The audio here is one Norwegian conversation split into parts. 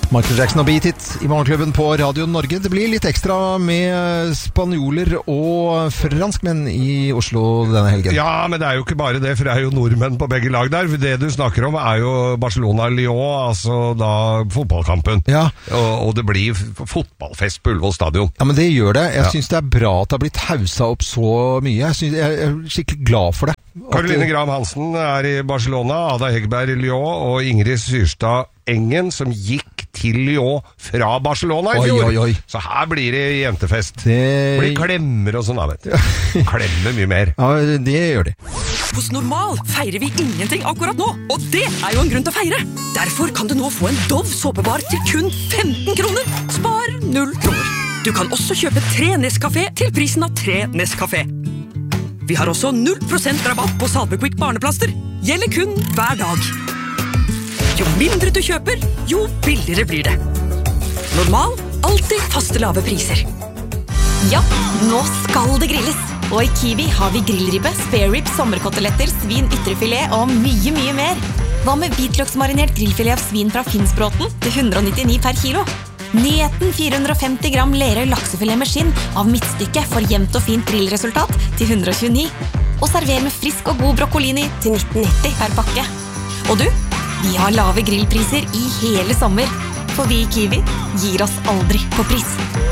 Michael Jackson og Beat It I Morgenklubben på Radio Norge. Det blir litt ekstra med spanjoler og franskmenn I Oslo denne helgen. Ja, men det jo ikke bare det, for det jo nordmenn på begge lag der. Det du snakker om jo Barcelona-Lyon, altså da fotballkampen. Ja. Og det blir fotballfest på Ullevål stadion. Ja, men det gjør det. Jeg synes det bra at det har blitt hausa opp så mye. Jeg skikkelig glad for det. Caroline Graham Hansen I Barcelona, Ada Hegberg Lyon og Ingrid Syrstad Engen som gikk til Lyon fra Barcelona I fjor. Oi. Så her blir det jentefest. Det blir klemmer og sånn da, vet du. Klemmer mye mer. Ja, det gjør de. Hos Normal feirer vi ingenting akkurat nå, og det jo en grunn til å feire. Derfor kan du nå få en Dove såpebar til kun 15 kroner. Spar 0 kroner. Du kan også kjøpe 3 Nescafé til prisen av 3 Nescafé. Vi har også 0% rabatt på Salve Quick barneplaster. Gjelder kun hver dag. Jo mindre du kjøper, jo billigere blir det. Normal, alltid faste lave priser. Ja, nå skal det grilles. Og I Kiwi har vi grillribbe, spare rib, sommerkoteletter, svin, ytrefilet og mye, mye mer. Hva med hvitløksmarinert grillfilet av svin fra Finnsbråten til 199 per kilo? Nyheten 450 gram Lerøy laksefilet med skinn av midtstykke for jevnt og fint grillresultat til 129. Og server med frisk og god broccolini til 1990 per pakke. Og du, vi har lave grillpriser I hele sommer. For vi I Kiwi gir oss aldri på pris.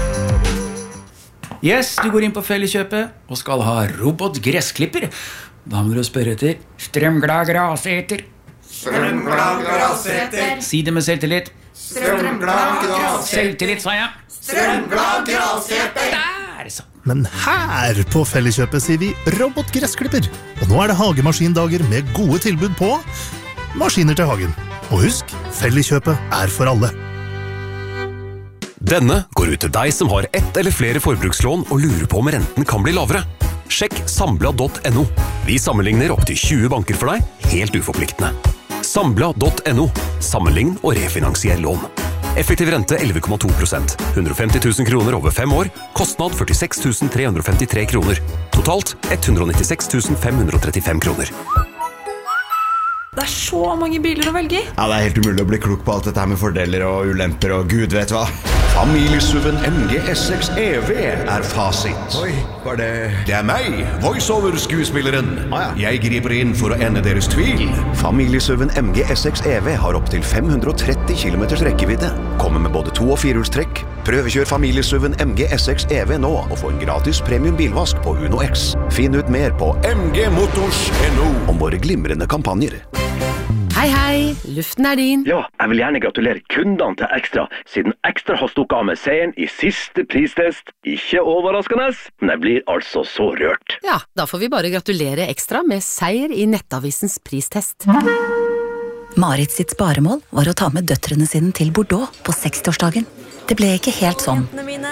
Yes, du går inn på Felleskjøpet og skal ha robotgressklipper. Da må du spørre etter strømglad graseter. Strømglad graseter. Si det med selvtillit. Strømglad graseter. Selvtillit, sa jeg. Strømglad graseter. Der, så. Men her på Felleskjøpet sier vi robotgressklipper. Og nå det hagemaskindager med gode tilbud på maskiner til hagen. Og husk, Felleskjøpet for alle. Denne går ut til deg som har ett eller flere forbrukslån og lurer på om renten kan bli lavere. Sjekk sambla.no. Vi sammenligner opp til 20 banker for deg, helt uforpliktende. Sambla.no. Sammenlign og refinansier lån. Effektiv rente 11,2%. 150 000 kroner over 5 år. Kostnad 46 353 kroner. Totalt 196 535 kroner. Det så mange biler å velge I. Ja, det helt umulig å bli klok på alt dette her med fordeler og ulemper og gud vet hva. Familiesuven MG S6 EV fasit. Oi, var det... Det meg, voiceover-skuespilleren. Jeg griper inn for å ende deres tvil. Familiesuven MG S6 EV har opp til 530 km rekkevidde. Kommer med både 2- og 4-hjulstrekk. Prøvekjør familiesuven MG S6 EV nå og få en gratis premium bilvask på Uno X. Finn ut mer på mgmotors.no om våre glimrende kampanjer. Hei, luften din. Ja, jeg vil gjerne gratulere kundene til Extra, siden Extra har stukket av med seieren I siste pristest. Ikke overraskende, men jeg blir altså så rørt. Ja, da får vi bare gratulere Extra med seier I Nettavisens pristest. Marit sitt sparemål var å ta med døtrene sine til Bordeaux på 60-årsdagen. Det ble ikke helt sånn.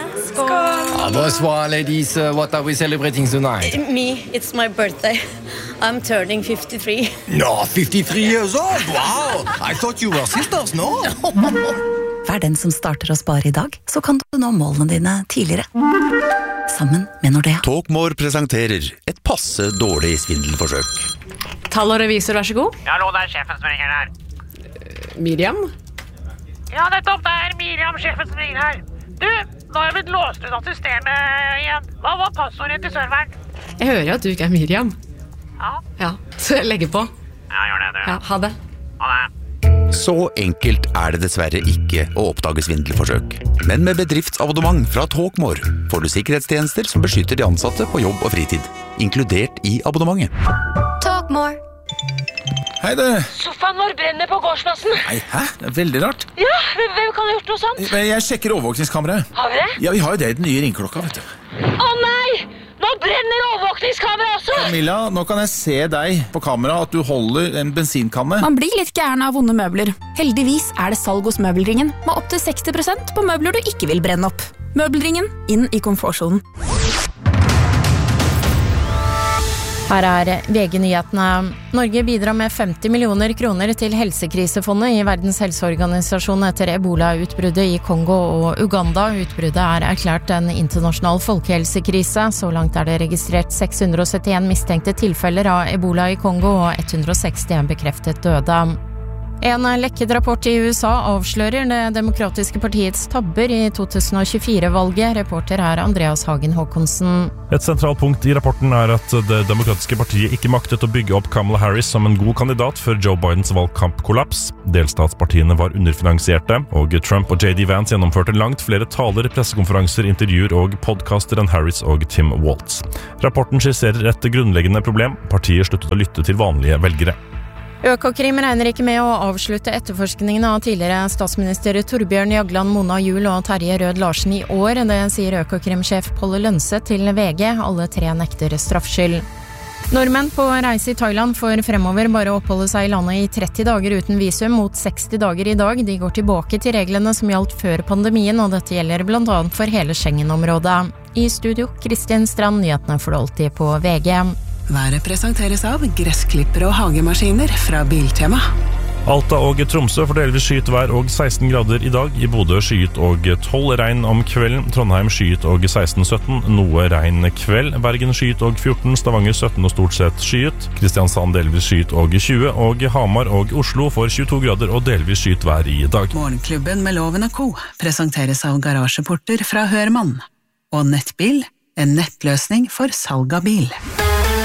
Bonsoir, ladies. What are we celebrating tonight? Me, it's my birthday. I'm turning 53. No, 53 years old? Wow! I thought you were sisters, no? Vær den som starter å spare I dag, så kan du nå målene dine tidligere. Sammen med Nordea. Talkmore presenterer et passe dårlig svindelforsøk. Tall og revisor, vær så god. Ja, hallo, det sjefen som ringer her. Miriam? Ja, nettopp, det Miriam, sjefen som ringer her. Du, nå har jeg blitt låst ut av systemet igjen. Hva var passordet til serveren? Jeg hører at du ikke Miriam. Ja, så jeg legger på. Ja, gjør det, du. Ja, ha det. Ha det. Så enkelt det dessverre ikke å oppdage svindelforsøk. Men med bedriftsabonnement fra Talkmore får du sikkerhetstjenester som beskytter de ansatte på jobb og fritid, inkludert I abonnementet. Talkmore. Hei det. Sofaen vår brenner på gårdsplassen. Nei, hæ? Det veldig rart. Ja, hvem kan ha gjort noe sånt? Jeg sjekker overvåkningskameraet. Har vi det? Ja, vi har jo det I den nye ringklokka, vet du. Å nei! Nå brenner overvåkningskameraet også! Camilla, nå kan jeg se deg på kamera at du holder en bensinkanne. Man blir litt gæren av vonde møbler. Heldigvis det salg hos Møbelringen, med opp til 60% på møbler du ikke vil brenne opp. Møbelringen, inn I komfortsonen. Her VG-nyhetene. Norge bidrar med 50 millioner kroner til helsekrisefondet I Verdens helseorganisasjon etter Ebola-utbruddet I Kongo og Uganda. Utbruddet erklært en internasjonal folkehelsekrise. Så langt det registrert 671 mistenkte tilfeller av Ebola I Kongo og 161 bekreftet døde. En lekket rapport i USA avslører det demokratiske partiets tabber i 2024-valget. Reporter her Andreas Hagen Håkonsen. Et sentralt punkt i rapporten at det demokratiske partiet ikke maktet å bygge opp Kamala Harris som en god kandidat før Joe Bidens valgkampkollaps. Delstatspartiene var underfinansierte, og Trump og J.D. Vance gjennomførte langt flere taler, pressekonferanser, intervjuer og podcaster enn Harris og Tim Walz. Rapporten skisserer et grunnleggende problem. Partiet sluttet å lytte til vanlige velgere. Økokrim regner ikke med å avslutte etterforskningen av tidligere statsminister Torbjørn Jagland, Mona Juel og Terje Rød Larsen i år. Det sier Økokrim-sjef Polle Lønse til VG. Alle 3 nekter straffskyld. Nordmenn på reise i Thailand får fremover bare oppholde seg i landet i 30 dager uten visum mot 60 dager i dag. De går tilbake til reglene som gjaldt før pandemien, og dette gjelder blant annet for hele Schengen-området. I studio, Kristin Strand, nyhetene for alltid på VG. Været presenteres av gressklipper og hagemaskiner fra Biltema. Alta og Tromsø får delvis skyet vær og 16 grader i dag. I Bodø skyet og 12 regn om kvelden. Trondheim skyet og 16-17, noe regn kveld. Bergen skyet og 14, Stavanger 17 og stort sett skyet. Kristiansand delvis skyet og 20, og Hamar og Oslo får 22 grader og delvis skyet vær i dag. Morgenklubben med Loven & Co. presenteres av garasjeporter fra Hørmann. Og Nettbil, en nettløsning for salg av bil.